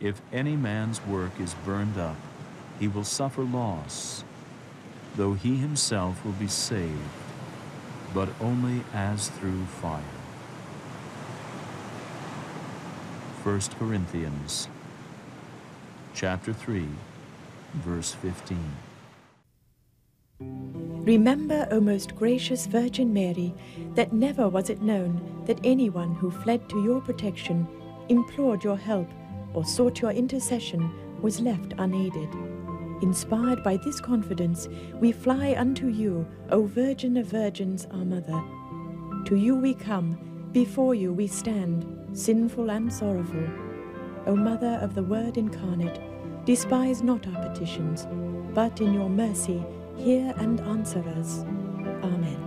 If any man's work is burned up, he will suffer loss, though he himself will be saved, but only as through fire. 1 Corinthians chapter 3, verse 15. Remember, O most gracious Virgin Mary, that never was it known that anyone who fled to your protection, implored your help, or sought your intercession was left unaided. Inspired by this confidence, we fly unto you, O Virgin of Virgins, our Mother. To you we come, before you we stand, sinful and sorrowful. O Mother of the Word incarnate, despise not our petitions, but in your mercy hear and answer us. Amen.